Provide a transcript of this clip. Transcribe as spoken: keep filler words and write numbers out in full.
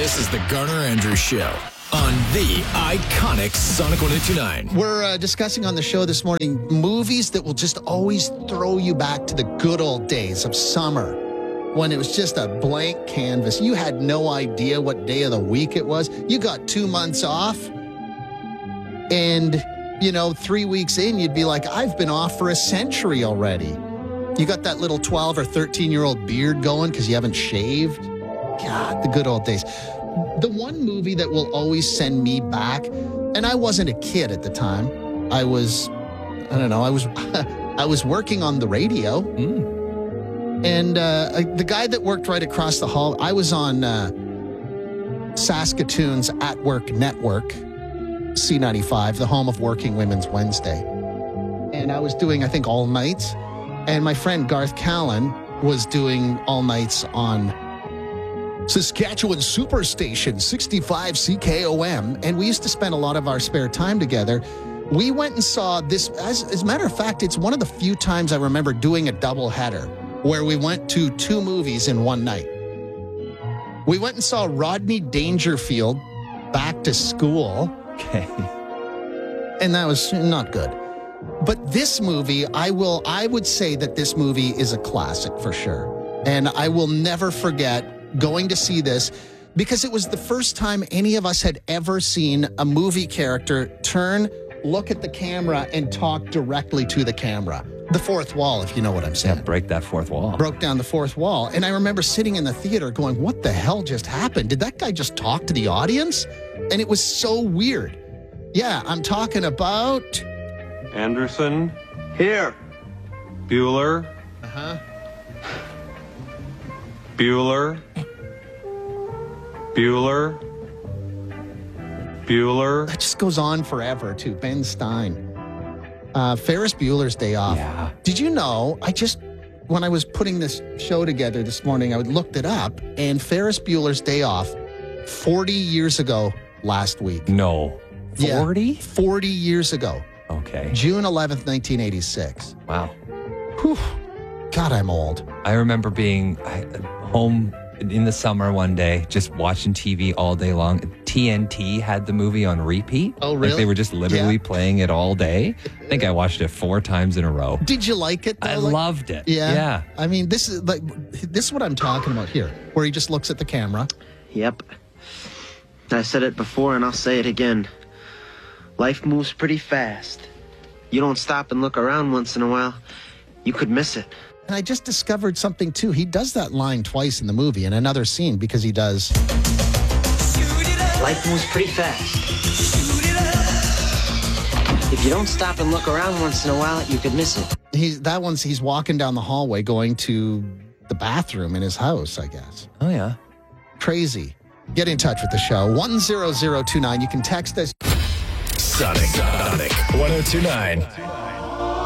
This is the Garner Andrews Show on the iconic Sonic one oh two nine. We're uh, discussing on the show this morning movies that will just always throw you back to the good old days of summer when it was just a blank canvas. You had no idea what day of the week it was. You got two months off, and, you know, three weeks in, you'd be like, I've been off for a century already. You got that little twelve or thirteen-year-old beard going because you haven't shaved. God, the good old days. The one movie that will always send me back, and I wasn't a kid at the time. I was, I don't know, I was I was working on the radio. Mm. And uh, the guy that worked right across the hall, I was on uh, Saskatoon's At Work Network, C ninety-five, the home of Working Women's Wednesday. And I was doing, I think, all nights. And my friend Garth Callan was doing all nights on Saskatchewan Superstation, sixty-five C K O M, and we used to spend a lot of our spare time together. We went and saw this, as, as a matter of fact, it's one of the few times I remember doing a double header where we went to two movies in one night. We went and saw Rodney Dangerfield, Back to School. Okay. And that was not good. But this movie, I will, I would say that this movie is a classic for sure. And I will never forget going to see this because it was the first time any of us had ever seen a movie character turn, look at the camera, and talk directly to the camera. The fourth wall, if you know what I'm saying. Yeah, break that fourth wall. Broke down the fourth wall. And I remember sitting in the theater going, what the hell just happened? Did that guy just talk to the audience? And it was so weird. Yeah, I'm talking about... Anderson. Here. Bueller. Uh-huh. Bueller. Bueller. Bueller. That just goes on forever, too. Ben Stein. Uh, Ferris Bueller's Day Off. Yeah. Did you know, I just, when I was putting this show together this morning, I looked it up, and Ferris Bueller's Day Off, forty years ago last week. No. forty? Yeah, forty years ago. Okay. June eleventh, nineteen eighty-six. Wow. Whew. God, I'm old. I remember being I- home in the summer one day, just watching T V all day long. T N T had the movie on repeat. Oh, really? Like they were just literally Yeah. playing it all day. I think I watched it four times in a row. Did you like it, though? I Like- loved it. Yeah. Yeah. I mean, this is like this is what I'm talking about here, where he just looks at the camera. Yep. I said it before and I'll say it again. Life moves pretty fast. You don't stop and look around once in a while, you could miss it. And I just discovered something, too. He does that line twice in the movie in another scene because he does... Life moves pretty fast. If you don't stop and look around once in a while, you could miss it. He's, that one's he's walking down the hallway going to the bathroom in his house, I guess. Oh, yeah. Crazy. Get in touch with the show. one zero zero two nine. You can text us. Sonic, Sonic one oh two nine.